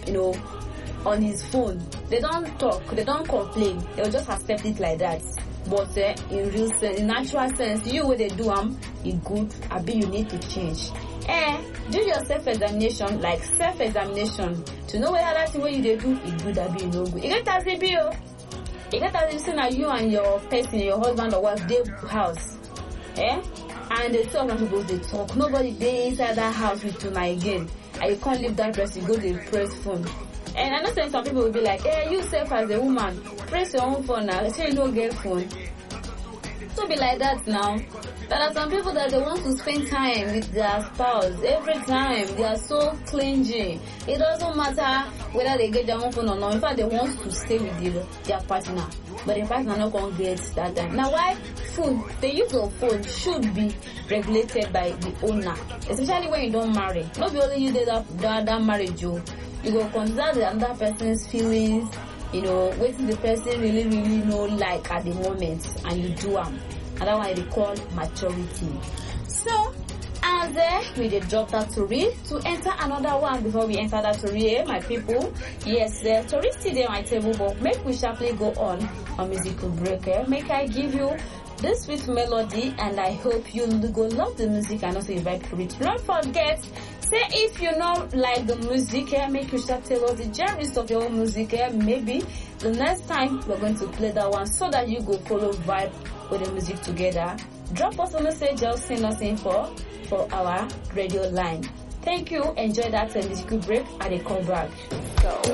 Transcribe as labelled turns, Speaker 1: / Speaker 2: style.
Speaker 1: on his phone. They don't talk, they don't complain, they'll just accept it like that. But in real sense, in natural sense, you what they do it good, abi you need to change. Do your self-examination, like self-examination, to know whether that thing what you they do is good, abi you no good. You get as it be, you get as if say you and your person, your husband or wife, they house, and the two of them supposed to talk. Nobody they inside that house with you again, and you can't leave that person, go to the press phone. And I know some people will be like, you self as a woman, press your own phone now, say you don't get phone. Don't be like that now. There are some people that they want to spend time with their spouse every time. They are so clingy. It doesn't matter whether they get their own phone or not. In fact, they want to stay with their partner, but the partner not going to get that time. Now, why phone? The use of phone should be regulated by the owner, especially when you don't marry. Not be only you did that marriage, you go consider the other person's feelings. What the person really like at the moment, and you do them. And that one they call maturity. So, and we did drop that story to enter another one before we enter that story, my people. Yes, the story still there on my table, but make we sharply go on musical break. Make I give you this sweet melody, and I hope you go love the music and also invite people to don't forget. Say if you know like the music, make you start tell us the genres of your own music. Maybe the next time we're going to play that one so that you go follow vibe with the music together. Drop us a message or send us info for our radio line. Thank you. Enjoy that musical break and a call back. Go.